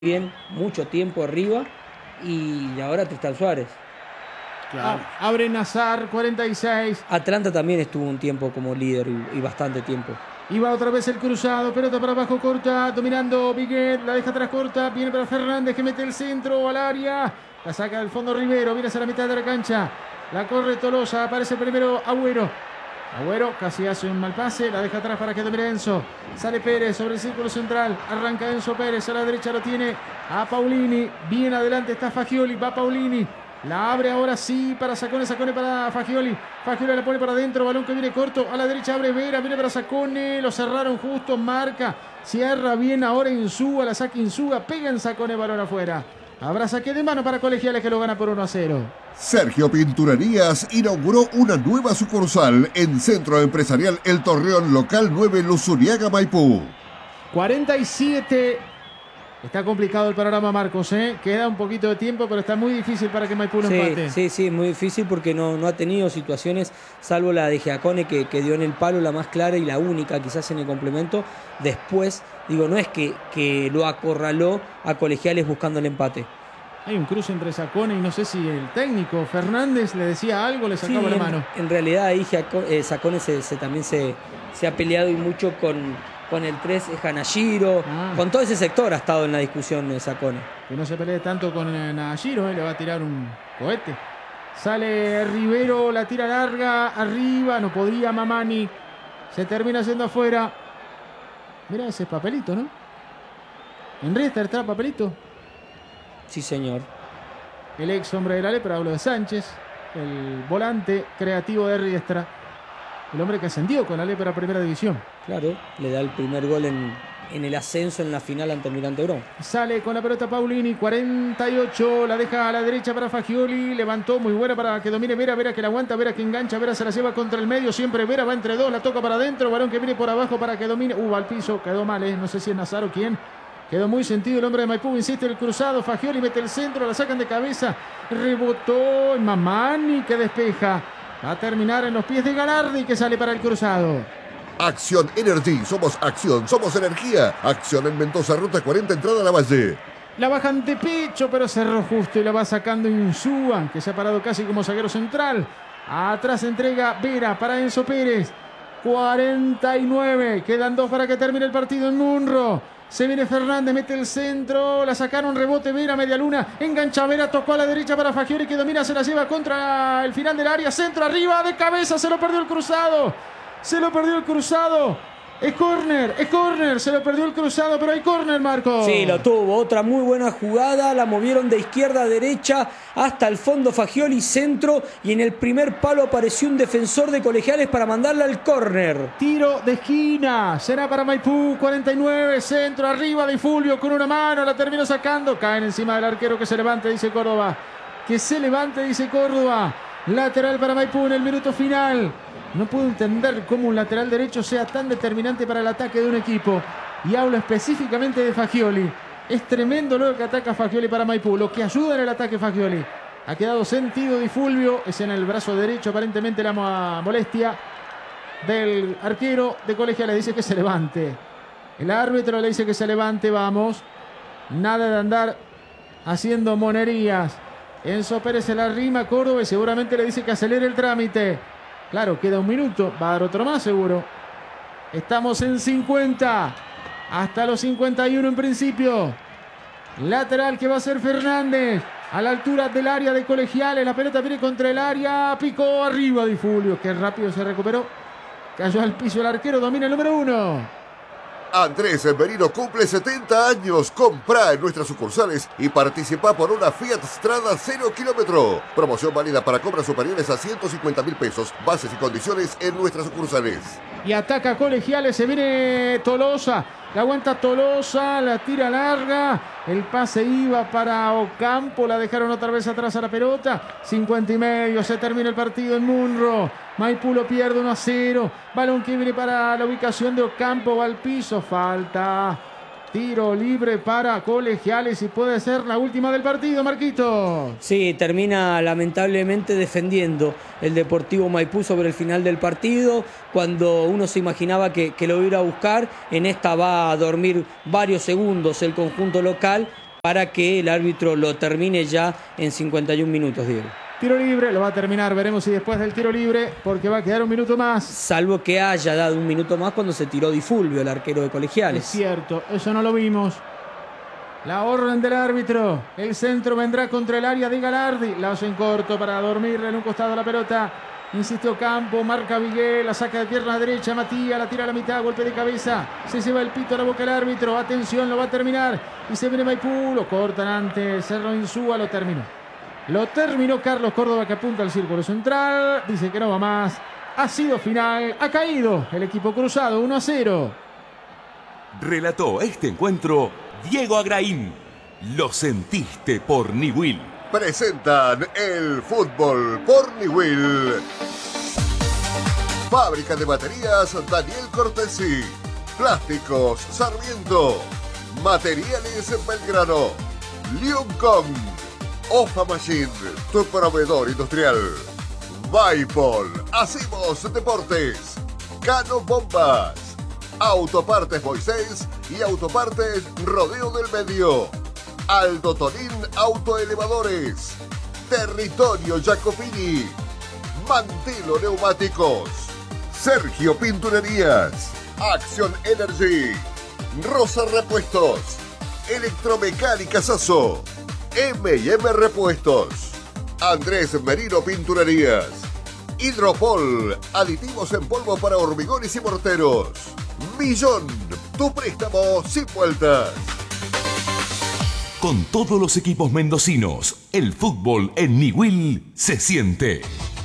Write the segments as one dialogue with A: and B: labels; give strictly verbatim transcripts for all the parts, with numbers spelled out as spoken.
A: bien mucho tiempo arriba y ahora Tristan Suárez.
B: Claro. Ah, abre Nazar, cuarenta y seis.
A: Atlanta también estuvo un tiempo como líder y, y bastante tiempo.
B: Y va otra vez el cruzado, pelota para abajo corta, dominando Biguet, la deja atrás corta, viene para Fernández que mete el centro al área, la saca del fondo Rivero, viene hacia la mitad de la cancha, la corre Tolosa, aparece primero Agüero. Agüero casi hace un mal pase, la deja atrás para que domine Enzo. Sale Pérez sobre el círculo central, arranca Enzo Pérez, a la derecha lo tiene a Paulini, bien adelante está Fagioli, va Paulini. La abre ahora sí para Sacone, Sacone para Fagioli. Fagioli la pone para adentro, balón que viene corto. A la derecha abre Vera, viene para Sacone. Lo cerraron justo, marca. Cierra bien ahora Insúa, la saca Insúa. Pega en Sacone, balón afuera. Habrá saque de mano para Colegiales que lo gana por uno a cero.
C: Sergio Pinturerías inauguró una nueva sucursal en Centro Empresarial El Torreón, local nueve, Luzuriaga, Maipú.
B: cuarenta y siete. Está complicado el panorama, Marcos, ¿eh? Queda un poquito de tiempo, pero está muy difícil para que Maipú no
A: sí,
B: empate.
A: Sí, sí, muy difícil porque no, no ha tenido situaciones, salvo la de Giacone que, que dio en el palo, la más clara y la única quizás en el complemento. Después, digo, no es que, que lo acorraló a Colegiales buscando el empate.
B: Hay un cruce entre Sacone y no sé si el técnico Fernández le decía algo, le sacaba
A: sí,
B: la
A: en,
B: mano.
A: En realidad ahí Giacone, eh, Sacone se, se, también se, se ha peleado y mucho con... con el tres Hanashiro, ah. con todo ese sector ha estado en la discusión de Sacone.
B: Que no se pelee tanto con Hanashiro, eh, le va a tirar un cohete. Sale Rivero, la tira larga, arriba, no podía Mamani. Se termina yendo afuera. Mira ese papelito, ¿no? ¿En Riester está el papelito?
A: Sí, señor.
B: El ex hombre de la lepra, hablo de Sánchez, el volante creativo de Riestra. El hombre que ascendió con la lepra a primera división.
A: Claro, le da el primer gol en, en el ascenso en la final ante Almirante Brown.
B: Sale con la pelota Paulini, cuarenta y ocho, la deja a la derecha para Fagioli, levantó muy buena para que domine Vera, Vera que la aguanta, Vera que engancha, Vera se la lleva contra el medio, siempre Vera va entre dos, la toca para adentro, balón que viene por abajo para que domine, uh, al piso, quedó mal, eh, no sé si es Nazar o quién. Quedó muy sentido el hombre de Maipú, insiste el cruzado, Fagioli mete el centro, la sacan de cabeza, rebotó Mamani que despeja. Va a terminar en los pies de Galardi que sale para el cruzado.
C: Acción Energy, somos acción, somos energía. Acción en Mendoza, ruta cuarenta, entrada a la Valle.
B: La bajan de pecho, pero cerró justo y la va sacando Insúa, que se ha parado casi como zaguero central. Atrás entrega Vera para Enzo Pérez. cuarenta y nueve, quedan dos para que termine el partido en Munro. Se viene Fernández, mete el centro, la sacaron, rebote Vera, media luna, engancha Vera, tocó a la derecha para Fagioli que domina, se la lleva contra el final del área, centro arriba, de cabeza, se lo perdió el cruzado, se lo perdió el cruzado, es córner, es córner, se lo perdió el cruzado, pero hay córner, Marco.
A: Sí, lo tuvo, otra muy buena jugada, la movieron de izquierda a derecha hasta el fondo Fagioli, centro, y en el primer palo apareció un defensor de Colegiales para mandarla al córner.
B: Tiro de esquina, será para Maipú, cuarenta y nueve, centro arriba de Fulvio con una mano, la terminó sacando, caen encima del arquero, que se levante, dice Córdoba, que se levante, dice Córdoba, lateral para Maipú en el minuto final. No puedo entender cómo un lateral derecho sea tan determinante para el ataque de un equipo. Y hablo específicamente de Fagioli. Es tremendo lo que ataca Fagioli para Maipú. Lo que ayuda en el ataque Fagioli. Ha quedado sentido Di Fulvio. Es en el brazo derecho aparentemente la molestia del arquero de Colegiales. Le dice que se levante. El árbitro le dice que se levante. Vamos. Nada de andar haciendo monerías. Enzo Pérez se la rima a Córdoba y seguramente le dice que acelere el trámite. Claro, queda un minuto, va a dar otro más seguro. Estamos en cincuenta, hasta los cincuenta y uno en principio. Lateral que va a ser Fernández, a la altura del área de Colegiales. La pelota viene contra el área, picó arriba Di Fulvio, que rápido se recuperó. Cayó al piso el arquero, domina el número uno.
C: Andrés Merino cumple setenta años. Comprá en nuestras sucursales y participa por una Fiat Strada cero kilómetro. Promoción válida para compras superiores a ciento cincuenta mil pesos. Bases y condiciones en nuestras sucursales.
B: Y ataca Colegiales, se viene Tolosa. La aguanta Tolosa, la tira larga. El pase iba para Ocampo, la dejaron otra vez atrás a la pelota. cincuenta y medio, se termina el partido en Munro. Maipú lo pierde uno a cero. Balón que viene para la ubicación de Ocampo, va al piso, falta. Tiro libre para Colegiales y puede ser la última del partido, Marquito.
A: Sí, termina lamentablemente defendiendo el Deportivo Maipú sobre el final del partido. Cuando uno se imaginaba que, que lo iba a buscar, en esta va a dormir varios segundos el conjunto local para que el árbitro lo termine ya en cincuenta y un minutos, Diego.
B: Tiro libre, lo va a terminar, veremos si después del tiro libre, porque va a quedar un minuto más.
A: Salvo que haya dado un minuto más cuando se tiró Di Fulvio, el arquero de Colegiales.
B: Es cierto, eso no lo vimos. La orden del árbitro. El centro vendrá contra el área de Galardi. La hace en corto para dormirle en un costado la pelota. Insistió Campo, marca Miguel, la saca de pierna derecha Matías, la tira a la mitad, golpe de cabeza. Se lleva el pito a la boca el árbitro. Atención, lo va a terminar. Y se viene Maipú, lo cortan antes. Cerro Insúa lo terminó. Lo terminó Carlos Córdoba, que apunta al círculo central. Dice que no va más. Ha sido final. Ha caído el equipo cruzado uno a cero.
D: Relató este encuentro Diego Agraín. Lo sentiste por Niwil.
C: Presentan el fútbol por Niwil. Fábrica de baterías Daniel Cortesi. Plásticos Sarmiento. Materiales Belgrano. Liuncom. Ofa Machine, tu proveedor industrial. Vaipol, hacemos deportes. Cano Bombas. Autopartes Moisés y Autopartes Rodeo del Medio. Aldo Tonín Autoelevadores. Territorio Jacopini. Mantilo Neumáticos. Sergio Pinturerías. Action Energy. Rosa Repuestos. Electromecánica Sasso. eme y eme Repuestos. Andrés Merino Pinturerías. Hidropol, aditivos en polvo para hormigones y morteros. Millón, tu préstamo sin vueltas.
D: Con todos los equipos mendocinos, el fútbol en Niwil se siente.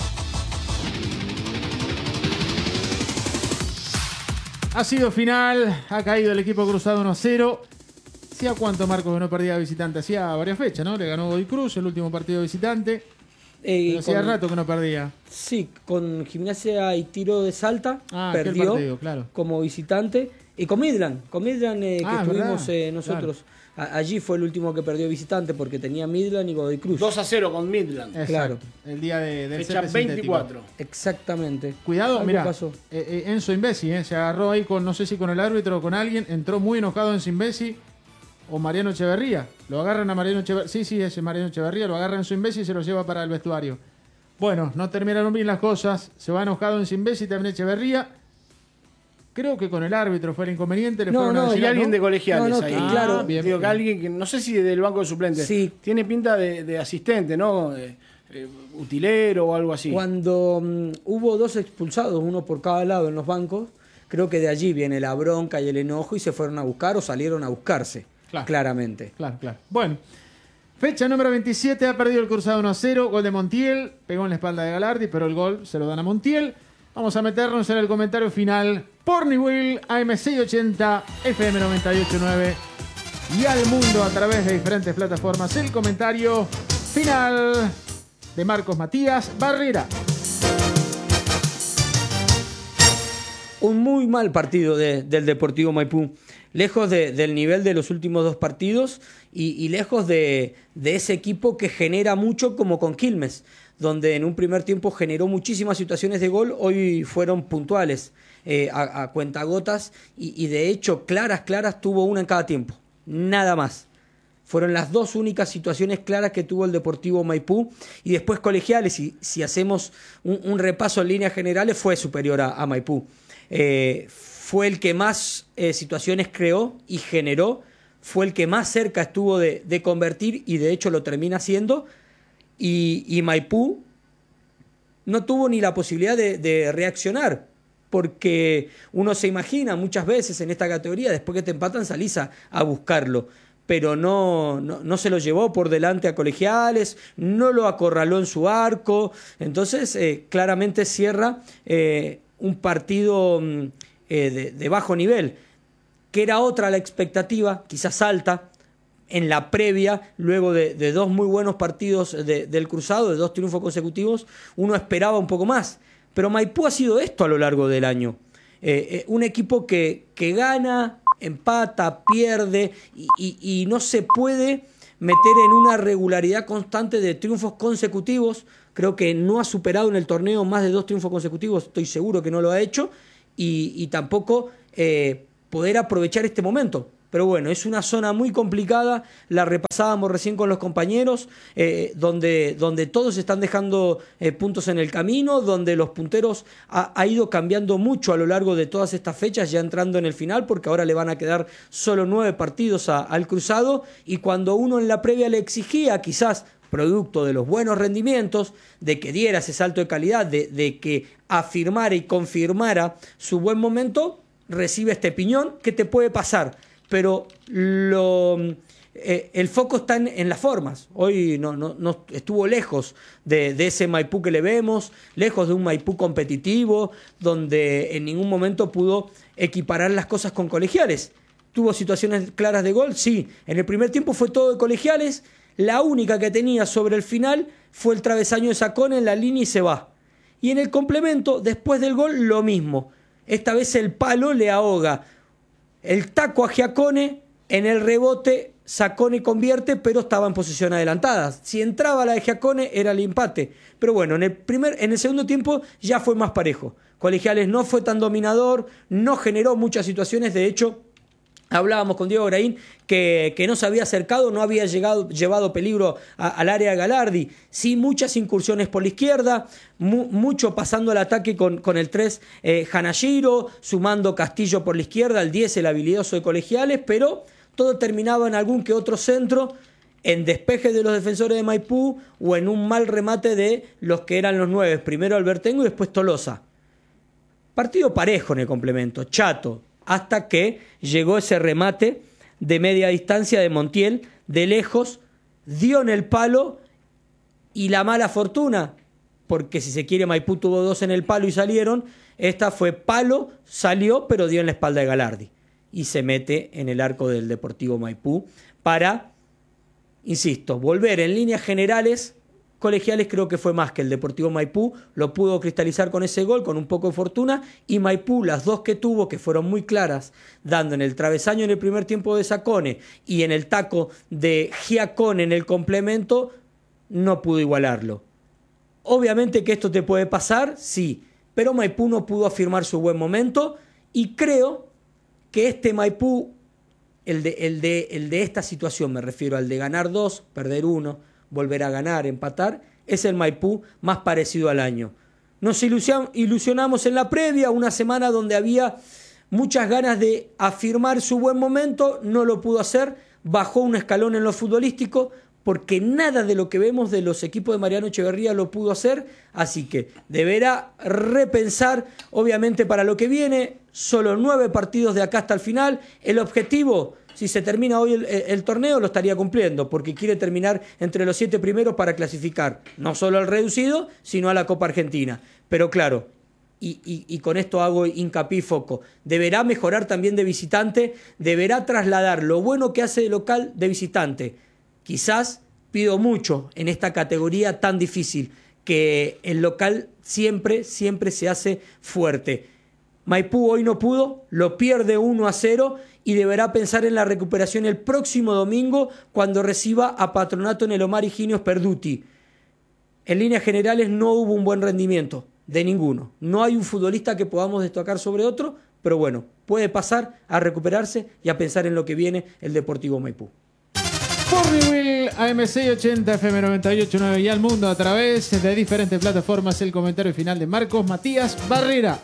B: Ha sido final, ha caído el equipo cruzado uno a cero. ¿Hacía cuánto, Marcos, que no perdía de visitante? Hacía varias fechas, ¿no? Le ganó Godoy Cruz el último partido de visitante. Eh, Pero hacía con, rato que no perdía.
A: Sí, con Gimnasia y Tiro de Salta
B: ah,
A: perdió
B: partido, claro.
A: como visitante. Y con Midland, con Midland eh,
B: ah,
A: que estuvimos eh, nosotros. Claro. A, allí fue el último que perdió visitante porque tenía Midland y Godoy Cruz.
E: dos a cero con Midland.
B: Exacto. Claro. El día de, del
E: fecha veinticuatro.
A: Exactamente.
B: Cuidado, mira, eh, eh, Enzo Imbesi eh, se agarró ahí con, no sé si con el árbitro o con alguien, entró muy enojado Enzo Imbesi. O Mariano Echeverría, lo agarran a Mariano Echeverría, sí, sí, ese Mariano Echeverría, lo agarran en su imbécil y se lo lleva para el vestuario. Bueno, no terminaron bien las cosas, se va enojado en su imbécil también Echeverría. Creo que con el árbitro fue el inconveniente. Le
E: no, no,
B: decir,
E: y alguien
B: ¿no?
E: de Colegiales
A: no, no,
E: ahí.
A: Ah, claro,
E: bien, digo, que alguien que no sé si del banco de suplentes.
A: Sí.
E: Tiene pinta de, de asistente, ¿no? Eh, eh, utilero o algo así.
A: Cuando um, hubo dos expulsados, uno por cada lado en los bancos, creo que de allí viene la bronca y el enojo y se fueron a buscar o salieron a buscarse. Claro, claramente.
B: Claro, claro. Bueno, fecha número veintisiete, ha perdido el cruzado uno a cero, gol de Montiel, pegó en la espalda de Galardi, pero el gol se lo dan a Montiel. Vamos a meternos en el comentario final por Niwil, A M seiscientos ochenta, F M noventa y ocho punto nueve y al mundo a través de diferentes plataformas. El comentario final de Marcos Matías Barrera.
A: Un muy mal partido de, del Deportivo Maipú. Lejos de, del nivel de los últimos dos partidos y, y lejos de, de ese equipo que genera mucho como con Quilmes, donde en un primer tiempo generó muchísimas situaciones de gol, hoy fueron puntuales, eh, a, a cuentagotas y, y de hecho claras, claras tuvo una en cada tiempo, nada más. Fueron las dos únicas situaciones claras que tuvo el Deportivo Maipú y después Colegiales, y si hacemos un, un repaso en líneas generales, fue superior a, a Maipú. Eh, fue el que más eh, situaciones creó y generó, fue el que más cerca estuvo de, de convertir y de hecho lo termina haciendo, y, y Maipú no tuvo ni la posibilidad de, de reaccionar, porque uno se imagina muchas veces en esta categoría, después que te empatan salís a, a buscarlo, pero no, no, no se lo llevó por delante a Colegiales, no lo acorraló en su arco, entonces eh, claramente cierra eh, un partido Eh, de, de bajo nivel, que era otra la expectativa, quizás alta, en la previa, luego de, de dos muy buenos partidos de, del cruzado, de dos triunfos consecutivos, uno esperaba un poco más, pero Maipú ha sido esto a lo largo del año, eh, eh, un equipo que, que gana, empata, pierde y, y, y no se puede meter en una regularidad constante de triunfos consecutivos. Creo que no ha superado en el torneo más de dos triunfos consecutivos, estoy seguro que no lo ha hecho. Y, y tampoco eh, poder aprovechar este momento, Pero bueno, es una zona muy complicada, la repasábamos recién con los compañeros, eh, donde, donde todos están dejando eh, puntos en el camino, donde los punteros ha, ha ido cambiando mucho a lo largo de todas estas fechas, ya entrando en el final, porque ahora le van a quedar solo nueve partidos a, al Cruzado, y cuando uno en la previa le exigía, quizás producto de los buenos rendimientos, de que diera ese salto de calidad, de, de que afirmara y confirmara su buen momento, recibe este piñón. ¿Qué te puede pasar? Pero lo, eh, el foco está en, en las formas. Hoy no, no, no estuvo lejos de, de ese Maipú que le vemos, lejos de un Maipú competitivo, donde en ningún momento pudo equiparar las cosas con Colegiales. ¿Tuvo situaciones claras de gol? Sí. En el primer tiempo fue todo de Colegiales. La única que tenía sobre el final fue el travesaño de Sacone en la línea y se va. Y en el complemento, después del gol, lo mismo. Esta vez el palo le ahoga el taco a Giacone, en el rebote Sacone convierte, pero estaba en posición adelantada. Si entraba la de Giacone era el empate. Pero bueno, en el, primer, en el segundo tiempo ya fue más parejo. Colegiales no fue tan dominador, no generó muchas situaciones. De hecho, hablábamos con Diego Graín que, que no se había acercado, no había llegado, llevado peligro a, al área de Galardi. Sí, muchas incursiones por la izquierda, mu, mucho pasando al ataque con, con el tres eh, Hanashiro, sumando Castillo por la izquierda, el diez, el habilidoso de Colegiales, pero todo terminaba en algún que otro centro, en despeje de los defensores de Maipú o en un mal remate de los que eran los nueve, primero Albertengo y después Tolosa. Partido parejo en el complemento, chato, hasta que llegó ese remate de media distancia de Montiel, de lejos, dio en el palo, y la mala fortuna, porque si se quiere Maipú tuvo dos en el palo y salieron, esta fue palo, salió, pero dio en la espalda de Galardi, y se mete en el arco del Deportivo Maipú para, insisto, volver en líneas generales. Colegiales creo que fue más que el Deportivo Maipú, lo pudo cristalizar con ese gol, con un poco de fortuna, y Maipú, las dos que tuvo, que fueron muy claras, dando en el travesaño en el primer tiempo de Sacone y en el taco de Giacone en el complemento, no pudo igualarlo. Obviamente que esto te puede pasar, sí, pero Maipú no pudo afirmar su buen momento, y creo que este Maipú, el de, el de, el de esta situación, me refiero al de ganar dos, perder uno, volver a ganar, empatar, es el Maipú más parecido al año. Nos ilusionamos en la previa, una semana donde había muchas ganas de afirmar su buen momento, no lo pudo hacer, bajó un escalón en lo futbolístico, porque nada de lo que vemos de los equipos de Mariano Echeverría lo pudo hacer, así que deberá repensar, obviamente, para lo que viene. Solo nueve partidos de acá hasta el final. El objetivo, si se termina hoy el, el torneo, lo estaría cumpliendo, porque quiere terminar entre los siete primeros para clasificar, no solo al reducido, sino a la Copa Argentina. Pero claro, y, y, y con esto hago hincapié y foco, deberá mejorar también de visitante, deberá trasladar lo bueno que hace de local de visitante. Quizás pido mucho en esta categoría tan difícil, que el local siempre, siempre se hace fuerte. Maipú hoy no pudo, lo pierde uno a cero y deberá pensar en la recuperación el próximo domingo cuando reciba a Patronato en el Omar Higinios Perduti. En líneas generales no hubo un buen rendimiento de ninguno. No hay un futbolista que podamos destacar sobre otro, pero bueno, puede pasar a recuperarse y a pensar en lo que viene el Deportivo Maipú.
B: Por Newell, A M C ochenta, F M noventa y ocho punto nueve y al mundo a través de diferentes plataformas. El comentario final de Marcos Matías Barrera.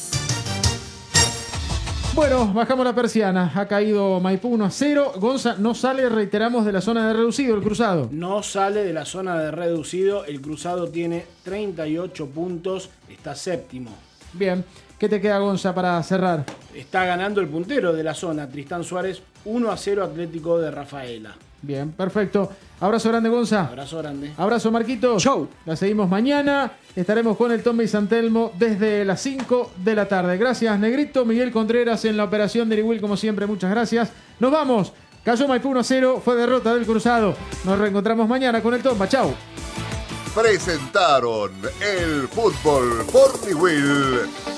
B: Bueno, bajamos la persiana. Ha caído Maipú uno a cero. Gonza no sale, reiteramos, de la zona de reducido, el Cruzado.
E: No sale de la zona de reducido. El Cruzado tiene treinta y ocho puntos. Está séptimo.
B: Bien. ¿Qué te queda, Gonza, para cerrar?
E: Está ganando el puntero de la zona, Tristán Suárez, uno a cero Atlético de Rafaela.
B: Bien, perfecto. Abrazo grande, Gonza.
E: Abrazo grande.
B: Abrazo, Marquito.
A: Chau.
B: La seguimos mañana. Estaremos con el Tommy Santelmo desde las cinco de la tarde. Gracias, Negrito. Miguel Contreras en la operación de Newell, como siempre. Muchas gracias. Nos vamos. Cayó Maipú uno a cero. Fue derrota del Cruzado. Nos reencontramos mañana con el Tomba. Chau.
C: Presentaron el fútbol por Newell.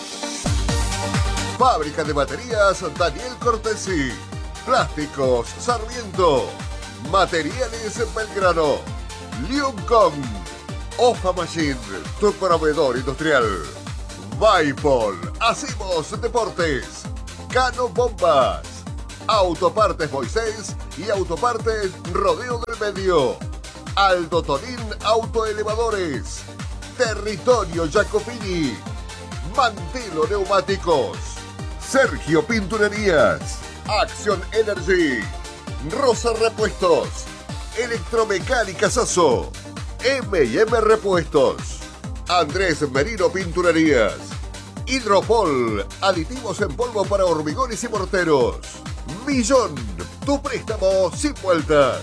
C: Fábrica de baterías Daniel Cortesi. Plásticos Sarmiento. Materiales Belgrano. Liuncom. Ofa Machine, tu proveedor industrial. Vaipol. Hacemos deportes. Cano Bombas. Autopartes Moisés y Autopartes Rodeo del Medio. Aldo Tonín Autoelevadores. Territorio Jacopini. Mantelo Neumáticos. Sergio Pinturerías. Acción Energy. Rosa Repuestos. Electromecánica Sasso. eme y eme Repuestos. Andrés Merino Pinturerías. Hidropol. Aditivos en polvo para hormigones y morteros. Millón. Tu préstamo sin vueltas.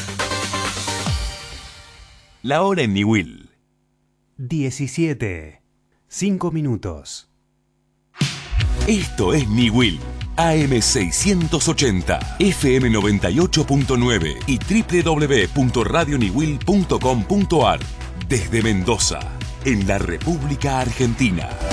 D: La hora en Niwil.
F: diecisiete. cinco minutos.
D: Esto es Niwil. A M seiscientos ochenta, F M noventa y ocho punto nueve y doble u doble u doble u punto radio niwil punto com punto a r. Desde Mendoza, en la República Argentina.